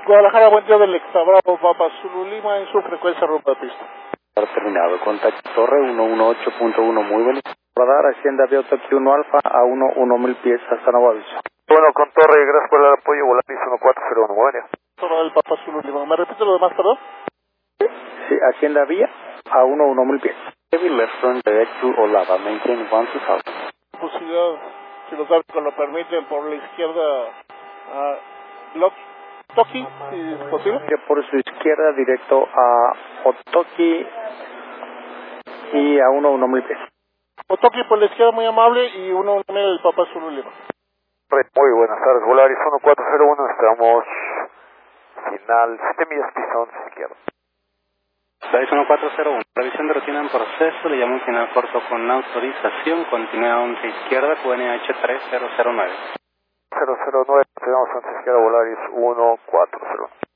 Guadalajara, buen día del Extra Bravo, Papa Zulu Lima en su frecuencia rumbo de pista. Terminado, contacto Torre 118.1, muy bien. Radar, Hacienda Avión Tokio 1 Alfa a 1000 pies hasta nuevo aviso. Bueno, con Torre, gracias por el apoyo, Volaris 1401, muy bien. Torre del Papa Zulu Lima, ¿me repite lo demás, perdón? Sí, Hacienda Vía a 1000 pies. Heavy left turn direct to Olava, maintain 1000. Posibilidad, si los árbitros lo permiten, por la izquierda a Toki, si es posible. Que por su izquierda directo a Otoki y a 1000 pies. Otoki por la izquierda, muy amable, y uno del Papa Zulu Lima. Muy buenas tardes, Volaris 1401, estamos final 7 millas pista 11 izquierda. Volaris 1401, revisión de rutina en proceso, le llamo un final corto con autorización, continúa 11 izquierda, QNH 3009. 009, tenemos 11 izquierda, Volaris 1401.